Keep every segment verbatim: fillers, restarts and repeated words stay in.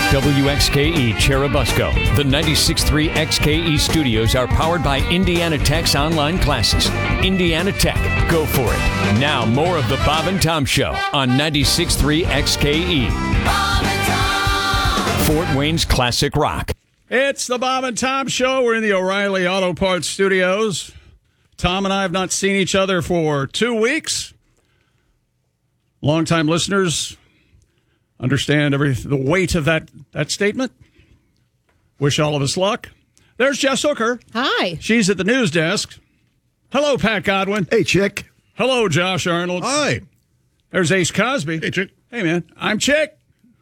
W X K E Cherubusco. The ninety-six point three X K E studios are powered by Indiana Tech's online classes. Indiana Tech, go for it. Now, more of the Bob and Tom Show on ninety-six point three X K E. Bob and Tom. Fort Wayne's classic rock. It's the Bob and Tom Show. We're in the O'Reilly Auto Parts studios. Tom and I have not seen each other for two weeks. Longtime listeners understand every the weight of that, that statement. Wish all of us luck. There's Jess Hooker. Hi. She's at the news desk. Hello, Pat Godwin. Hey, Chick. Hello, Josh Arnold. Hi. There's Ace Cosby. Hey, Chick. Hey, man. I'm Chick.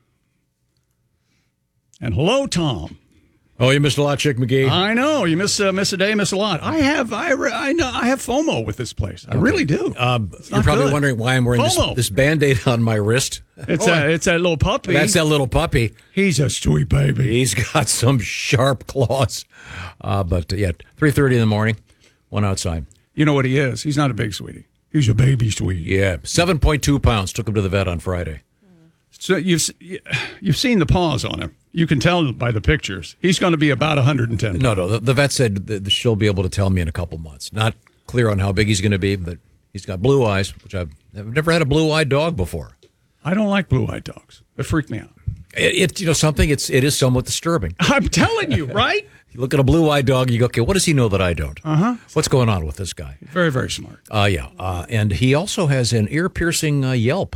And hello, Tom. Oh, you missed a lot, Chick McGee. I know you miss uh, miss a day, miss a lot. I have I re- I know I have FOMO with this place. I okay. really do. Uh, you're probably good. wondering why I'm wearing this, this Band-Aid on my wrist. It's oh, a it's that little puppy. That's that little puppy. He's a sweet baby. He's got some sharp claws. Uh, but uh, yeah, three thirty in the morning, one outside. You know what he is? He's not a big sweetie. He's a baby sweetie. Yeah, seven point two pounds. Took him to the vet on Friday. So you've you've seen the paws on him. You can tell by the pictures. He's going to be about one hundred ten pounds. No, no. The, the vet said that she'll be able to tell me in a couple months. Not clear on how big he's going to be, but he's got blue eyes, which I've, I've never had a blue-eyed dog before. I don't like blue-eyed dogs. They freak me out. It, it you know something. It's it is somewhat disturbing. I'm telling you, right? You look at a blue-eyed dog, you go, okay, what does he know that I don't? Uh huh. What's going on with this guy? Very, very smart. Uh yeah. Uh, and he also has an ear-piercing uh, yelp.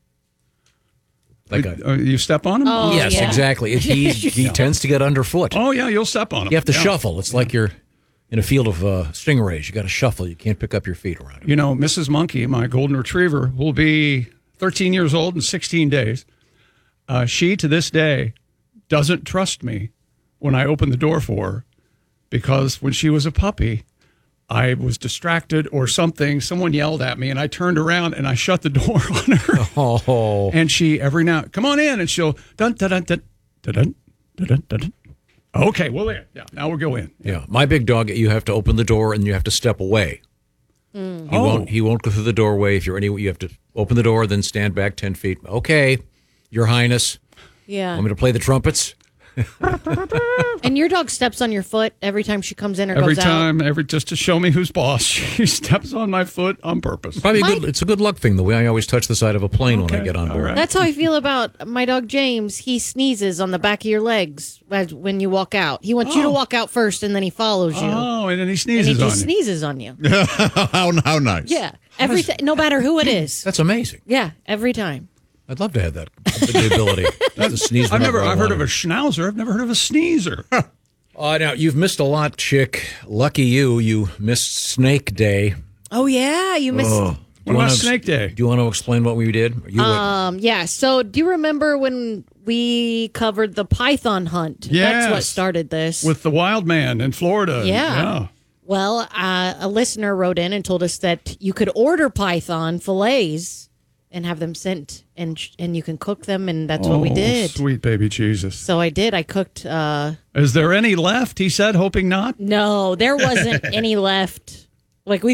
Like a, uh, you step on him? Oh, yes, yeah. exactly. It, he he yeah. tends to get underfoot. Oh, yeah, you'll step on him. You have to yeah. shuffle. It's like you're in a field of uh, stingrays. You got to shuffle. You can't pick up your feet around him. You know, Missus Monkey, my golden retriever, will be thirteen years old in sixteen days. Uh, she, to this day, doesn't trust me when I open the door for her because when she was a puppy, I was distracted or something. Someone yelled at me, and I turned around and I shut the door on her. Oh. And she every now, come on in, and she'll dun dun dun dun dun dun dun dun. dun. Okay, well, in. Yeah, now we'll go in. Yeah. yeah, my big dog. You have to open the door and you have to step away. Mm. He oh. won't. He won't go through the doorway. If you're any, you have to open the door, then stand back ten feet. Okay, Your Highness. Yeah. Want me to play the trumpets? And your dog steps on your foot every time she comes in or every goes time, out? every just to show me who's boss. She steps on my foot on purpose. Probably a My- good, it's a good luck thing, the way I always touch the side of a plane Okay, when I get on all board. right. That's how I feel about my dog James. He sneezes on the back of your legs as, when you walk out. He wants you to Oh. walk out first, and then he follows you. Oh, and then he and sneezes he on just you. sneezes on you. how, how nice. Yeah. Every ti- no matter who it is. That's amazing. Yeah, every time. I'd love to have that the ability to sneeze. I've never. whenever I I've heard of a wanted. schnauzer. I've never heard of a sneezer. Uh, now, you've missed a lot, Chick. Lucky you. You missed Snake Day. Oh yeah, you missed. Oh. What about Snake Day? Do you want to explain what we did? You would- Um, yeah. So, do you remember when we covered the python hunt? That's what Yes. started this. With the wild man in Florida. Yeah. yeah. Well, uh, a listener wrote in and told us that you could order python fillets and have them sent, and and you can cook them, and that's what we Oh, did. Sweet baby Jesus. So I did. I cooked. Uh, Is there any left? He said, hoping not. no, there wasn't any left. Like we